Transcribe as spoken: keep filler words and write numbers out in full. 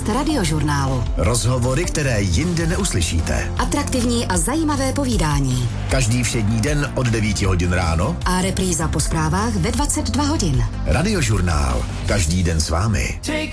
podcast Radiožurnálu. Rozhovory, které jinde neuslyšíte. Atraktivní a zajímavé povídání. Každý všední den od devíti hodin ráno. A repríza po zprávách ve dvacet dva hodin. Radiožurnál. Každý den s vámi.